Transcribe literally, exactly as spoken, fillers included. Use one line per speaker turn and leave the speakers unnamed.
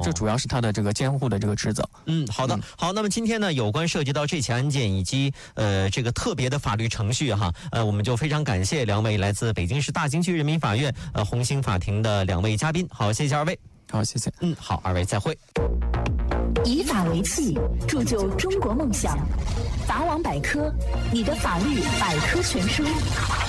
这主要是他的这个监护的这个职责。
嗯，好的，嗯、好。那么今天呢，有关涉及到这起案件以及呃这个特别的法律程序哈，呃，我们就非常感谢两位来自北京市大兴区人民法院呃红星法庭的两位嘉宾。好，谢谢二位。
好，谢谢。
嗯，好，二位再会。
以法为器，铸就中国梦想。法网百科，你的法律百科全书。